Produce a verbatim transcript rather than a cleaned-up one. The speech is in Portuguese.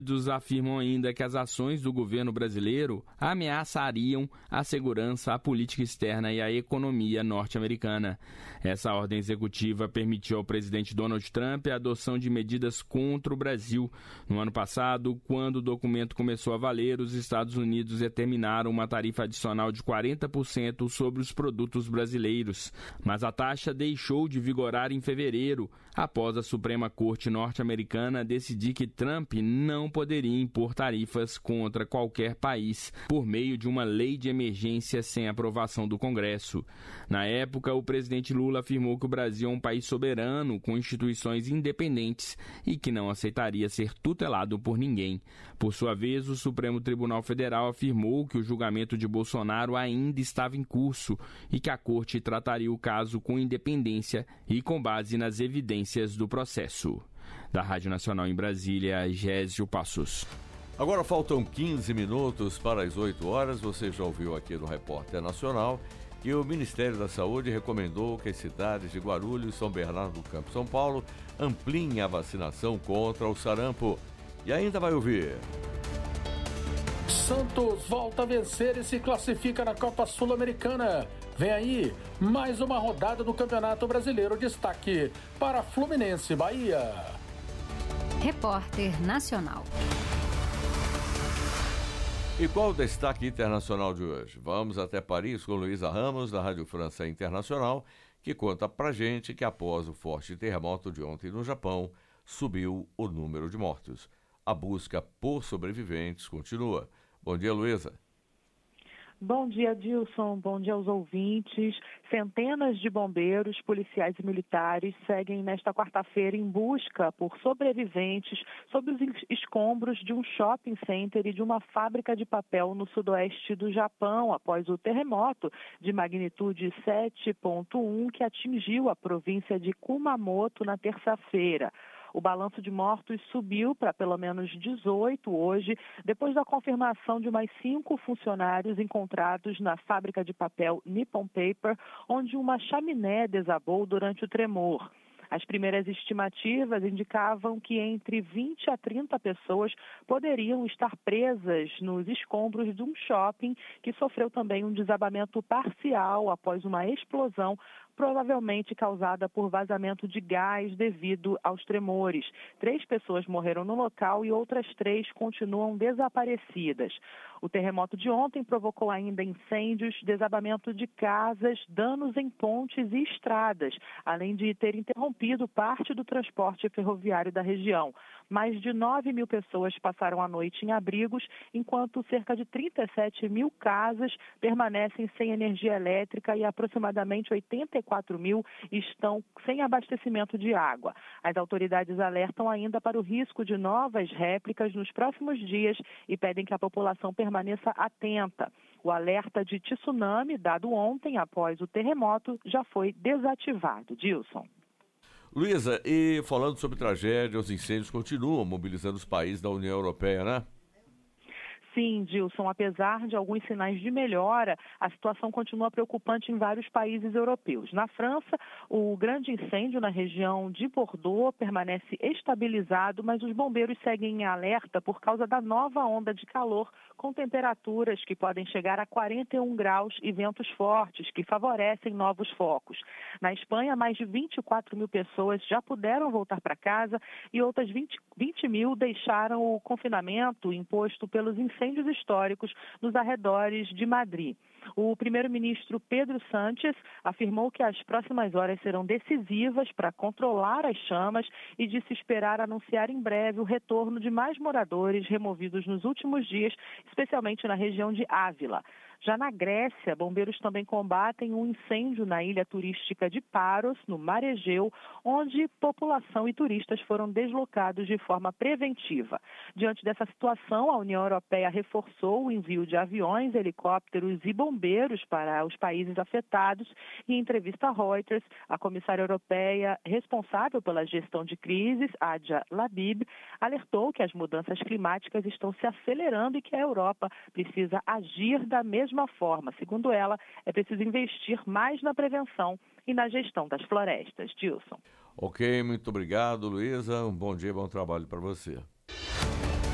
afirmam ainda que as ações do governo brasileiro ameaçariam a segurança, a política externa e a economia norte-americana. Essa ordem executiva permitiu ao presidente Donald Trump a adoção de medidas contra o Brasil. No ano passado, quando o documento começou a valer, os Estados Unidos determinaram uma tarifa adicional de quarenta por cento sobre os produtos brasileiros. Mas a taxa deixou de vigorar em fevereiro, após a Suprema Corte norte-americana decidir que Trump não poderia impor tarifas contra qualquer país por meio de uma lei de emergência sem aprovação do Congresso. Na época, o presidente Lula afirmou que o Brasil é um país soberano, com instituições independentes e que não aceitaria ser tutelado por ninguém. Por sua vez, o Supremo Tribunal Federal afirmou que o julgamento de Bolsonaro ainda estava em curso e que a Corte trataria o caso com independência e com base nas evidências do processo. Da Rádio Nacional em Brasília, Gésio Passos. Agora faltam quinze minutos para as oito horas. Você já ouviu aqui no Repórter Nacional que o Ministério da Saúde recomendou que as cidades de Guarulhos, São Bernardo do Campo e São Paulo ampliem a vacinação contra o sarampo. E ainda vai ouvir. Santos volta a vencer e se classifica na Copa Sul-Americana. Vem aí mais uma rodada do Campeonato Brasileiro. Destaque para Fluminense Bahia. Repórter Nacional. E qual o destaque internacional de hoje? Vamos até Paris com Luísa Ramos, da Rádio França Internacional, que conta pra gente que após o forte terremoto de ontem no Japão, subiu o número de mortos. A busca por sobreviventes continua. Bom dia, Luísa. Bom dia, Dilson. Bom dia aos ouvintes. Centenas de bombeiros, policiais e militares seguem nesta quarta-feira em busca por sobreviventes sob os escombros de um shopping center e de uma fábrica de papel no sudoeste do Japão, após o terremoto de magnitude sete ponto um que atingiu a província de Kumamoto na terça-feira. O balanço de mortos subiu para pelo menos dezoito hoje, depois da confirmação de mais cinco funcionários encontrados na fábrica de papel Nippon Paper, onde uma chaminé desabou durante o tremor. As primeiras estimativas indicavam que entre vinte a trinta pessoas poderiam estar presas nos escombros de um shopping que sofreu também um desabamento parcial após uma explosão, provavelmente causada por vazamento de gás devido aos tremores. Três pessoas morreram no local e outras três continuam desaparecidas. O terremoto de ontem provocou ainda incêndios, desabamento de casas, danos em pontes e estradas, além de ter interrompido parte do transporte ferroviário da região. Mais de nove mil pessoas passaram a noite em abrigos, enquanto cerca de trinta e sete mil casas permanecem sem energia elétrica e aproximadamente oitenta e quatro mil estão sem abastecimento de água. As autoridades alertam ainda para o risco de novas réplicas nos próximos dias e pedem que a população permaneça atenta. O alerta de tsunami, dado ontem após o terremoto, já foi desativado. Dilson. Luísa, e falando sobre tragédia, os incêndios continuam mobilizando os países da União Europeia, né? Sim, Dilson, apesar de alguns sinais de melhora, a situação continua preocupante em vários países europeus. Na França, o grande incêndio na região de Bordeaux permanece estabilizado, mas os bombeiros seguem em alerta por causa da nova onda de calor, com temperaturas que podem chegar a quarenta e um graus e ventos fortes, que favorecem novos focos. Na Espanha, mais de vinte e quatro mil pessoas já puderam voltar para casa e outras vinte, vinte mil deixaram o confinamento imposto pelos incêndios históricos nos arredores de Madrid. O primeiro-ministro Pedro Sánchez afirmou que as próximas horas serão decisivas para controlar as chamas e disse esperar anunciar em breve o retorno de mais moradores removidos nos últimos dias, especialmente na região de Ávila. Já na Grécia, bombeiros também combatem um incêndio na ilha turística de Paros, no Mar Egeu, onde população e turistas foram deslocados de forma preventiva. Diante dessa situação, a União Europeia reforçou o envio de aviões, helicópteros e bombeiros para os países afetados. E em entrevista à Reuters, a comissária europeia responsável pela gestão de crises, Adja Labib, alertou que as mudanças climáticas estão se acelerando e que a Europa precisa agir da mesma forma. Segundo ela, é preciso investir mais na prevenção e na gestão das florestas. Dilson. Ok, muito obrigado, Luísa. Um bom dia, bom trabalho para você.